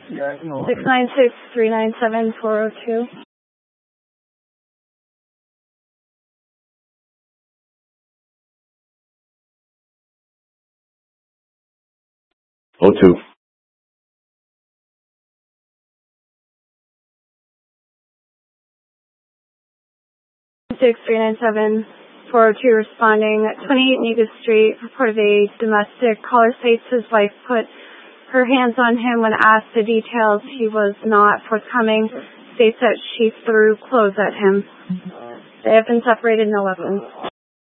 696-397-402. Oh, 02. 6-397-402 responding. 28 Negus Street, report of a domestic. Caller states his wife put her hands on him when asked the details. He was not forthcoming. States that she threw clothes at him. They have been separated, no weapons.